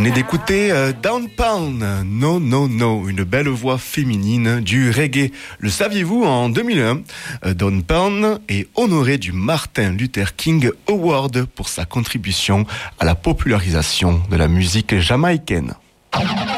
venez d'écouter Down Pound, No No No, une belle voix féminine du reggae. Le saviez-vous, en 2001, Down Pound est honoré du Martin Luther King Award pour sa contribution à la popularisation de la musique jamaïcaine.